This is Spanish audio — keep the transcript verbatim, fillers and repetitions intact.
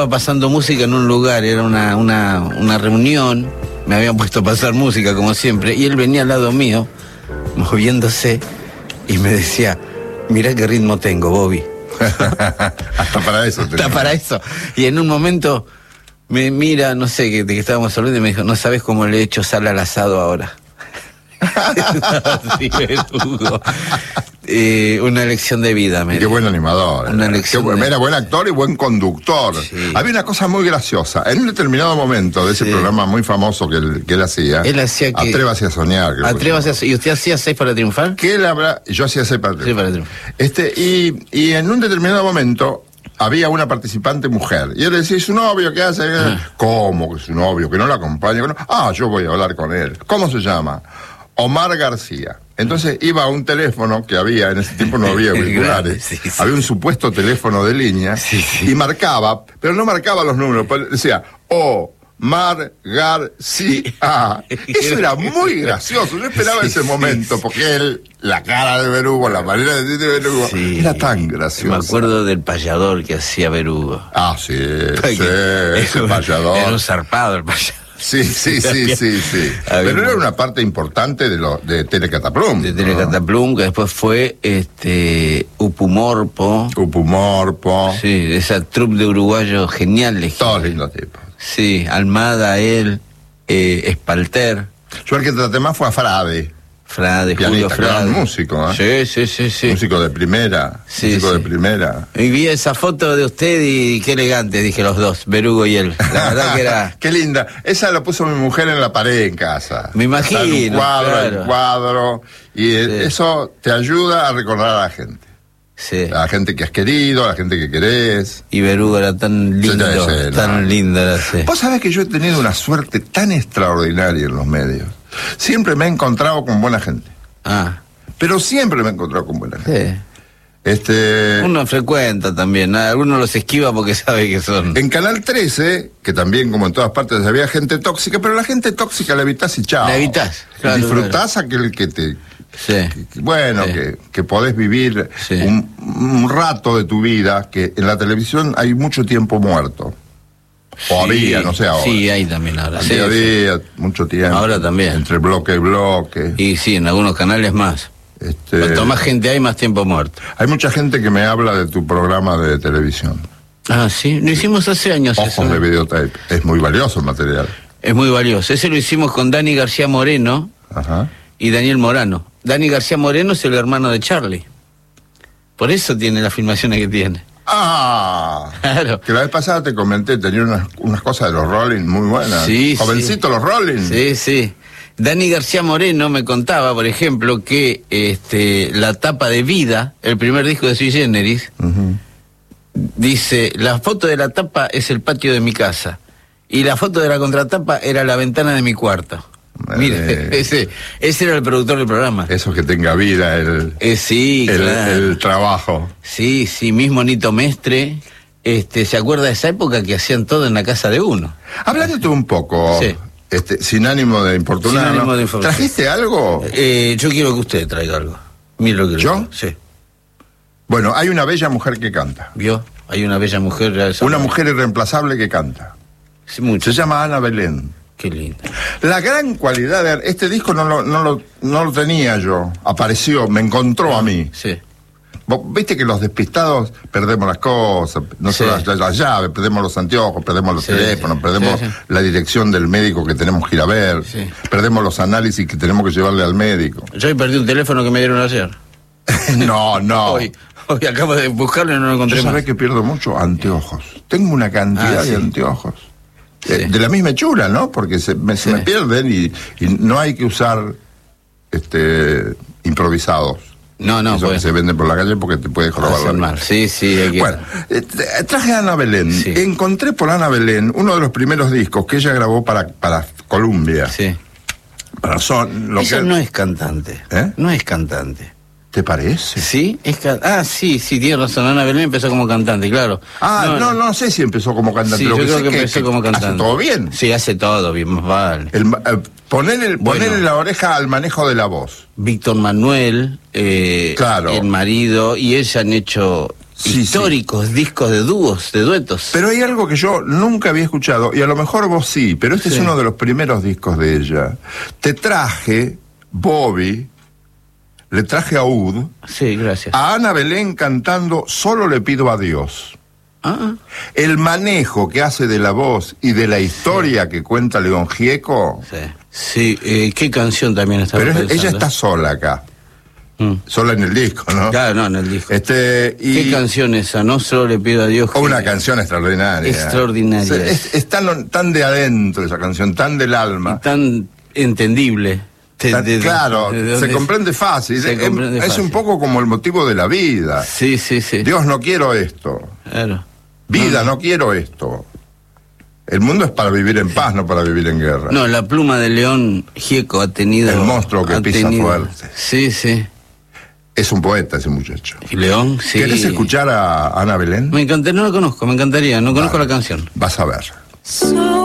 estaba pasando música en un lugar, era una, una, una reunión, me habían puesto a pasar música como siempre, y él venía al lado mío, moviéndose, y me decía, mirá qué ritmo tengo, Bobby. Hasta para eso. Hasta para eso. Y en un momento me mira, no sé, de que estábamos hablando, y me dijo, no sabes cómo le he hecho sal al asado ahora. Sí, Berugo. Eh, una lección de vida, me Qué buen animador. Una Era. lección Qué, de... era buen actor y buen conductor. Sí. Había una cosa muy graciosa. En un determinado momento de ese Sí. programa muy famoso que él, que él hacía, Él hacía que... Atrévase a soñar. creo que Atrévase se a... ¿Y usted hacía seis para triunfar? que él habla, yo hacía seis para Sí, para triunfar. Este, y, y en un determinado momento había una participante mujer. Y él decía, ¿y su novio qué hace? Ah. ¿Cómo que su novio? Que no la acompaña. Que no? Ah, yo voy a hablar con él. ¿Cómo se llama? Omar García. Entonces iba a un teléfono que había, en ese tiempo no había auriculares, Sí, sí. había un supuesto teléfono de línea, Sí, sí. y marcaba, pero no marcaba los números, decía, Omar García. Eso era muy gracioso, yo esperaba Sí, ese sí, momento, sí. porque él, la cara de Berugo, la manera de decir de Berugo, Sí. era tan gracioso. Me acuerdo del payador que hacía Berugo. Ah, sí, sí, Era ese un- payador. Era un zarpado el payador. Sí, sí, sí, sí, sí. Había Pero era un- una parte importante de lo de Telecataplum. De ¿no? Telecataplum, que después fue este Upumorpo. Upumorpo. Sí, esa troupe de uruguayos geniales. Todos lindos tipos. Sí, Almada, él, eh, Espalter, Yo el que traté más fue a Frade. Frade, Julio Pianista, gran Frade. músico, ¿eh? Sí, sí, sí, sí. Músico de primera. Sí, músico sí. de primera. Y vi esa foto de usted y qué elegante, dije los dos, Berugo y él. La verdad que era... Qué linda. Esa la puso mi mujer en la pared en casa. Me imagino, Está en un cuadro, claro. en cuadro. Y eh, Sí. eso te ayuda a recordar a la gente. Sí. A la gente que has querido, a la gente que querés. Y Berugo era tan lindo, Sí, sí, sí, tan no. lindo era, sí. Vos sabés que yo he tenido una suerte tan extraordinaria en los medios. Siempre me he encontrado con buena gente. Ah, Pero siempre me he encontrado con buena gente. sí. Este, Uno frecuenta también, ¿no? Algunos los esquiva porque sabe que son... en Canal trece, que también como en todas partes había gente tóxica, pero la gente tóxica la evitás y chao. La evitás, claro, Disfrutás aquel que te... Sí. que- bueno, Sí. que, que podés vivir Sí. un, un rato de tu vida, que en la televisión hay mucho tiempo muerto. O Sí, había, no sé ahora. Sí, hay también ahora. Sí, Había, sí. había mucho tiempo. Ahora también. Entre bloque y bloque. Y sí, en algunos canales más. Este, Cuanto más gente hay, más tiempo muerto. hay mucha gente que me habla de tu programa de televisión. Ah, sí, lo hicimos hace años eso. Ojos de videotape. Es muy valioso el material. Es muy valioso. Ese lo hicimos con Dani García Moreno Ajá. y Daniel Morano. Dani García Moreno es el hermano de Charlie. Por eso tiene las filmaciones que tiene. Ah, Claro. que la vez pasada te comenté, tenía unas, unas cosas de los Rolling muy buenas. Sí, Jovencito sí. los Rolling. Sí, sí. Dani García Moreno me contaba, por ejemplo, que este, la tapa de Vida, el primer disco de Sui Generis, Ujú. dice, la foto de la tapa es el patio de mi casa y la foto de la contratapa era la ventana de mi cuarto. Eh. Mire, ese, ese era el productor del programa. Eso que tenga vida el, Eh, sí, el, claro. el trabajo. Sí, sí, mismo Nito Mestre, este, ¿se acuerda de esa época que hacían todo en la casa de uno? Hablándote un poco, Sí. este, sin ánimo de importunar, Sin ánimo ¿no? de informar. ¿Trajiste algo? Eh, yo quiero que usted traiga algo. Mire lo que le ¿Yo? traigo. Sí. Bueno, hay una bella mujer que canta. ¿Vio? Hay una bella mujer. ya esa- Una mujer irreemplazable que canta. Sí, mucho. Se llama Ana Belén. Qué linda. La gran cualidad de este disco no lo, no lo, no lo tenía yo. Apareció, me encontró a mí. Sí. Vos viste que los despistados perdemos las cosas, no Sí. solo las, las llaves, perdemos los anteojos, perdemos los Sí, teléfonos, sí. perdemos Sí, sí. la dirección del médico que tenemos que ir a ver, Sí. perdemos los análisis que tenemos que llevarle al médico. Yo hoy perdí un teléfono que me dieron ayer. No, no. Hoy, hoy acabo de buscarlo y no lo encontré Yo más. sabés que pierdo mucho anteojos. Tengo una cantidad Ah, sí. de anteojos. Sí. Eh, de la misma hechura, ¿no? Porque se me, se Sí. me pierden y, y no hay que usar este improvisados. No, no, Esos pues. que se venden por la calle porque te puedes robar la Hacen vida. mal. Sí, sí, hay que... Bueno, eh, tra- traje a Ana Belén. Sí. Encontré por Ana Belén uno de los primeros discos que ella grabó para, para Columbia. Sí. Para Son. Lo Ella que, no es cantante. ¿Eh? No es cantante. ¿Te parece? ¿Sí? Es ca- ah, sí, sí, tiene razón. Ana Belén empezó como cantante, claro. Ah, no, no, sé si empezó como cantante. Sí, lo yo que creo sé que que, empezó que como cantante. hace todo bien. Sí, hace todo bien, más vale. El, eh, ponerle, Bueno. ponerle la oreja al manejo de la voz. Víctor Manuel, eh, Claro. el marido, y ella han hecho Sí, históricos, sí. discos de dúos, de duetos. Pero hay algo que yo nunca había escuchado, y a lo mejor vos sí, pero este Sí. es uno de los primeros discos de ella. Te traje, Bobby, le traje a Ud, Sí, gracias. a Ana Belén cantando Solo le pido a Dios. Ah, El manejo que hace de la voz y de la historia sí. que cuenta León Gieco. sí. Sí, eh, qué canción también estaba Pero es, pensando. ella está sola acá. Mm. Sola en el disco, ¿no? Claro, no, en el disco. Este, y ¿Qué canción esa? No solo le pido a Dios que... una canción extraordinaria. Extraordinaria. Es, es tan, tan de adentro esa canción, tan del alma. Y tan entendible. De, Tan- de- claro, de- de- se de- comprende fácil. se es, comprende es fácil. un poco como el motivo de la vida. Sí, sí, sí. Dios, no quiero esto. Claro. Vida, No. no quiero esto. El mundo es para vivir en paz, no para vivir en guerra. No, la pluma de León Gieco ha tenido... El monstruo que ha pisa tenido- fuerte. Sí, sí. Es un poeta ese muchacho. Y León, sí. ¿Querés escuchar a Ana Belén? Me encantaría, no la conozco, me encantaría, no conozco Dale. la canción. Vas a ver. So